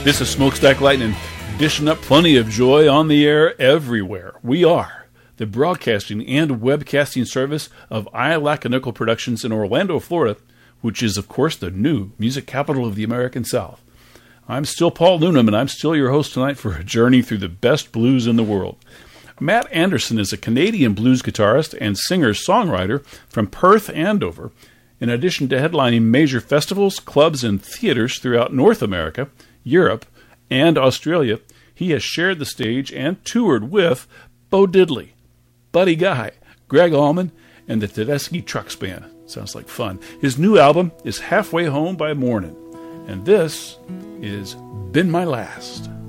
This is Smokestack Lightning, dishing up plenty of joy on the air everywhere. We are the broadcasting and webcasting service of iLackanickel Productions in Orlando, Florida, which is, of course, the new music capital of the American South. I'm still Paul Noonan, and I'm still your host tonight for a journey through the best blues in the world. Matt Anderson is a Canadian blues guitarist and singer-songwriter from Perth, Andover. In addition to headlining major festivals, clubs, and theaters throughout North America, Europe, and Australia, he has shared the stage and toured with Bo Diddley, Buddy Guy, Greg Allman, and the Tedeschi Trucks Band. Sounds like fun. His new album is Halfway Home by Morning, and this is Been My Last.